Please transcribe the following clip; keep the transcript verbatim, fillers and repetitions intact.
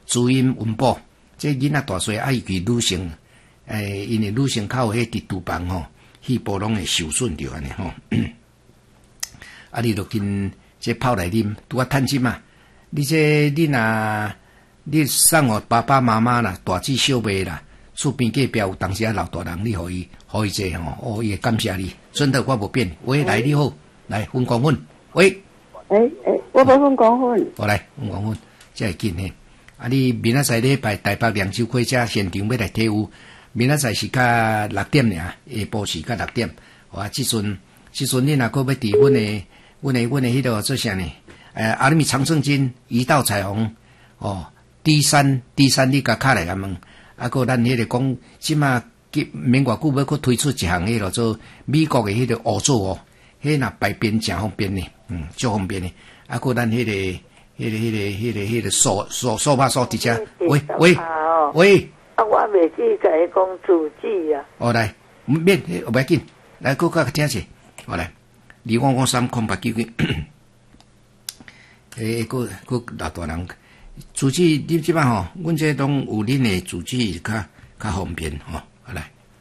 滋阴温补。这囡仔大细爱去女性，诶，因为女性较有迄伫厨房吼，细胞拢会受损着安尼吼。啊，你著跟这泡来啉，拄啊趁钱嘛。你这你若你送互爸爸妈妈啦、大姊小妹啦。厝边隔壁有当时啊老大人，你互伊，互伊者吼，哦，伊会感谢你。真的我无变，喂，来你好，来分光粉，喂， 诶、欸、诶、欸，我无分光粉， 我来分光粉，这会紧嘿。啊，你明仔载礼拜台北凉州火车现场要来体验，明仔载是甲六點尔，下晡是甲六點。哇，即阵即阵你若佫要伫阮诶，阮诶阮诶迄个做啥呢？诶、呃，阿里米长胜金一道彩虹哦，第三第三你甲卡来甲问。啊，个咱迄个讲，即马免偌久要佫推出一项迄个做美国诶迄个澳洲哦，迄若排便诚方便呢，嗯，足方便呢。啊，个咱迄个、迄个、迄个、迄个、迄个扫扫扫把扫伫遮，喂喂喂， 啊，我袂记甲伊讲主旨啊。 哦，来，免，唔要紧，来，佫甲听者，我来，二五五三空八九九，诶，佫佫老大人。主旨，你即摆吼，阮这拢有恁诶主旨，较较方便吼。